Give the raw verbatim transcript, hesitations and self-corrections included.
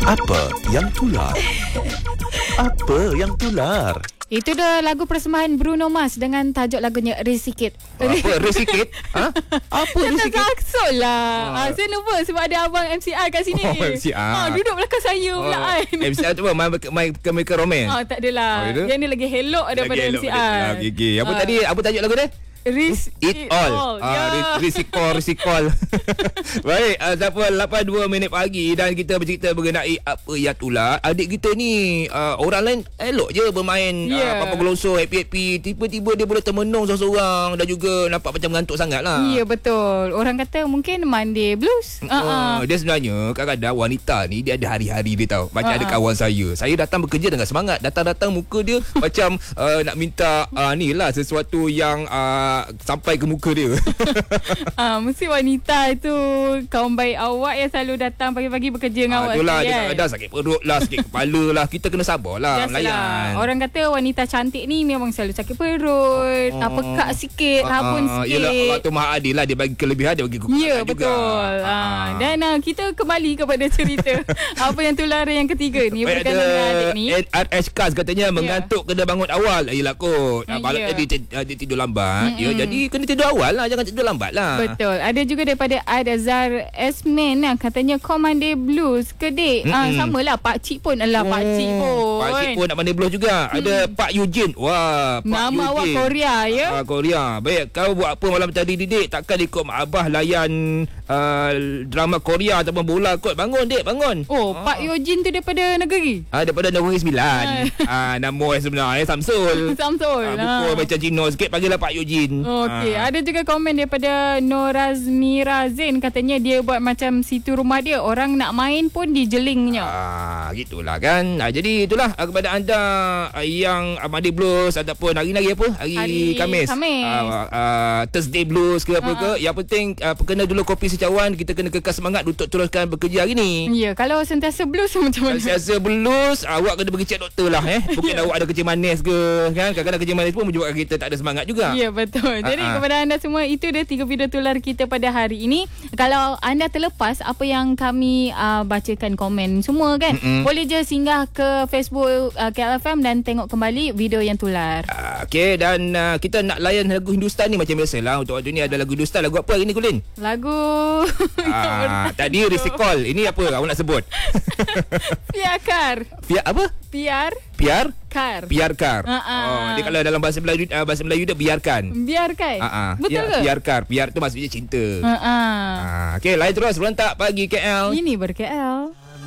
Apa yang tular? Apa yang tular? Itu dah lagu persembahan Bruno Mars dengan tajuk lagunya Resikit. Apa? Resikit? Ha? Apa resikit? Tak saksol lah. Ah. Ah, saya lupa sebab ada abang M C R kat sini. Oh, M C R. Ah, duduk belakang saya Oh, pula kan. M C R tu apa? Main main Chemical Romance? Ah, tak adalah. Oh, itu? Yang ni lagi helok daripada Lagi M C elok R. pada- ah, okay, okay. Apa Ah. tadi? Apa tajuk lagu dia? Ris It all. Ya. Ah, Risikol, risikol. Baik, uh, dah pun lapan dua minit pagi dan kita bercerita mengenai apa yang tular. Adik kita ni, uh, orang lain elok je bermain, Yeah. uh, apa-apa gelosor, happy-happy. Tiba-tiba dia boleh termenung seorang-seorang dan juga nampak macam mengantuk sangat lah. Ya, betul. Orang kata mungkin Monday blues. Uh, Uh-uh. dia sebenarnya kadang-kadang wanita ni dia ada hari-hari dia tahu. Macam Uh-uh. ada kawan saya. Saya datang bekerja dengan semangat. Datang-datang muka dia macam uh, nak minta uh, ni lah sesuatu yang uh, sampai ke muka dia. Ah, mesti wanita itu kawan baik awak yang selalu datang pagi-pagi bekerja dengan Ah, awak itulah sekali, dia kan? kadang-kadang sakit perut lah, sakit kepala lah. Kita kena sabar lah Biasalah. melayan. Orang kata wanita cantik ni memang selalu sakit perut, Oh. oh. pekak sikit, Ah, hapun ah, sikit. Yelah, Allah tu maha adil lah. Dia bagi kelebihan, dia bagi kekurangan Ya, juga. betul. Ah, Ah, ah. dan uh, kita kembali kepada cerita apa yang tular yang ketiga ni Baik, berkaitan dengan adik ni. R H Kas katanya mengantuk kena bangun awal. Yelah kot. Ah, Ah, Malam ya. tadi dia, dia tidur lambat. Mm-mm. Ya, jadi kena tidur awal lah. Jangan tidur lambat lah. Betul. Ada juga daripada Adazar Esmen lah, katanya Commander Blues ke dek. Ah, Mm-mm. samalah Pak Cik pun adalah Pak Cik pun. Pak Cik pun nak pandai blues juga. Ada Pak Eugene. Wah, Pak Nama Eugene. awak Korea ya? Ah, Korea. Baik, kau buat apa malam tadi, Didik? Takkan ikut mak abah layan uh, drama Korea ataupun bola kot? Bangun, Dik, bangun. Oh, Pak Yojin tu daripada negeri. Ah, daripada Negeri Sembilan. ah, nama yang sebenarnya Samsul. Samsul. Ah, buku macam Cino sikit, panggillah Pak Eugene. Okey, Ah. ada juga komen daripada Norazmira Zain, katanya dia buat macam situ rumah dia, orang nak main pun dijelingnya. Ah, gitulah kan. Ah, jadi itulah ah, kepada anda ah, yang ah, Monday Blues ataupun hari ni hari apa? Hari, Hari Khamis. Khamis. Ah, ah, Thursday Blues ke apa ke. Yang penting ah, kena dulu kopi secawan. Kita kena kekal semangat untuk teruskan bekerja hari ni. Ya, kalau sentiasa blues macam mana? Kalau siasa blues, awak kena pergi cek doktor lah eh. Mungkin awak ada kencing manis ke kan. Kadang-kadang kencing manis pun menyebabkan kita tak ada semangat juga. Ya, betul. Jadi Ah, ah. kepada anda semua, itu dia tiga video tular kita pada hari ini. Kalau anda terlepas apa yang kami uh, bacakan komen semua kan, Mm-mm. boleh je singgah ke Facebook uh, K L F M dan tengok kembali video yang tular. Ah, Okey, dan uh, kita nak layan lagu Hindustan ni macam biasalah. Untuk waktu ni ada lagu Hindustan. Lagu apa hari ni, Kulin? Lagu Ah, tadi Risikol. Ini apa awak nak sebut? Piakar. Piar apa? Piar Piar? Kar. Biarkar. Ah, ah. Oh, dia kalau dalam bahasa Melayu uh, bahasa Melayu dia biarkan. Biarkan. Ah, ah. Betul Biar- ke? Biarkar. Biar tu maksudnya cinta. Ha ah. Ah, okey, lain terus berontak pagi K L. Ini ber-K L.